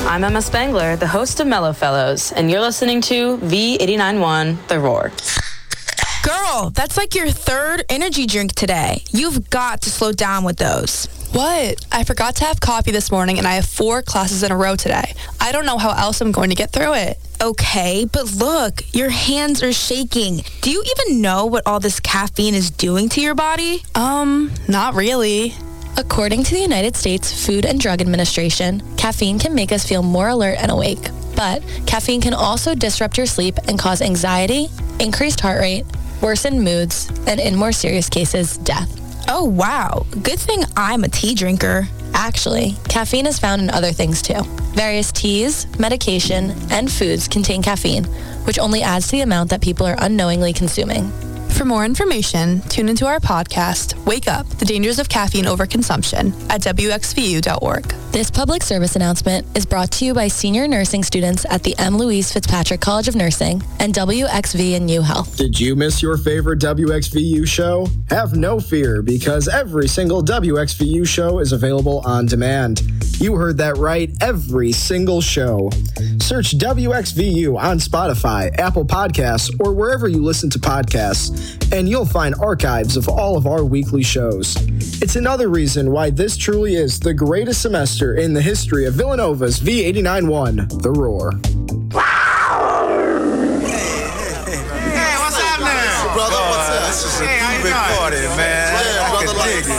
I'm Emma Spangler, the host of Mellow Fellows, and you're listening to V89.1 The Roar. Girl, that's like your third energy drink today. You've got to slow down with those. What? I forgot to have coffee this morning and I have 4 classes in a row today. I don't know how else I'm going to get through it. Okay, but look, your hands are shaking. Do you even know what all this caffeine is doing to your body? Not really. According to the United States Food and Drug Administration, caffeine can make us feel more alert and awake. But caffeine can also disrupt your sleep and cause anxiety, increased heart rate, worsened moods, and in more serious cases, death. Oh, wow. Good thing I'm a tea drinker. Actually, caffeine is found in other things too. Various teas, medication, and foods contain caffeine, which only adds to the amount that people are unknowingly consuming. For more information, tune into our podcast, Wake Up, The Dangers of Caffeine Overconsumption, at WXVU.org. This public service announcement is brought to you by senior nursing students at the M. Louise Fitzpatrick College of Nursing and WXV and U Health. Did you miss your favorite WXVU show? Have no fear, because every single WXVU show is available on demand. You heard that right, every single show. Search WXVU on Spotify, Apple Podcasts, or wherever you listen to podcasts, and you'll find archives of all of our weekly shows. It's another reason why this truly is the greatest semester in the history of Villanova's V89.1, The Roar. Hey, what's happening? Brother, what's up? This is a big party, man. Yeah, brother, I can dig it.